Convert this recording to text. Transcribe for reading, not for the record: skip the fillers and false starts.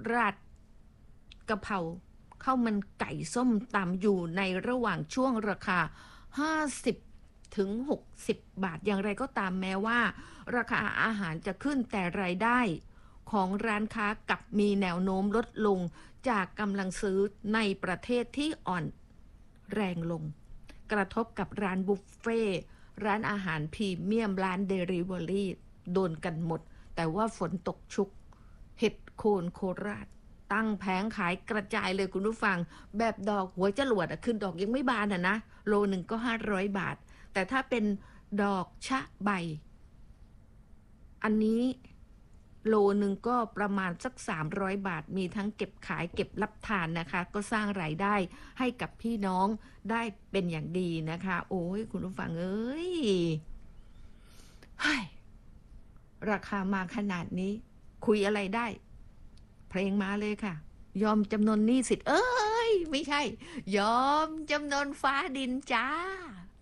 ราดกะเพราข้าวมันไก่ส้มตำอยู่ในระหว่างช่วงราคา50ถึง60บาทอย่างไรก็ตามแม้ว่าราคาอาหารจะขึ้นแต่รายได้ของร้านค้ากับมีแนวโน้มลดลงจากกำลังซื้อในประเทศที่อ่อนแรงลงกระทบกับร้านบุฟเฟ่ร้านอาหารพรีเมียมร้านเดลิเวอรี่โดนกันหมดแต่ว่าฝนตกชุกเห็ดโคนโคราชตั้งแผงขายกระจายเลยคุณผู้ฟังแบบดอกหัวจรวดคือดอกยังไม่บานนะโลหนึ่งก็500 บาทแต่ถ้าเป็นดอกชะใบอันนี้โลหนึ่งก็ประมาณสัก300 บาทมีทั้งเก็บขายเก็บรับทานนะคะก็สร้างรายได้ให้กับพี่น้องได้เป็นอย่างดีนะคะโอ้ยคุณผู้ฟังเอ้ยราคามาขนาดนี้คุยอะไรได้เพลงมาเลยค่ะยอมจำนนหนี้สิทธิ์เอ้ยไม่ใช่ยอมจำนนฟ้าดินจ้า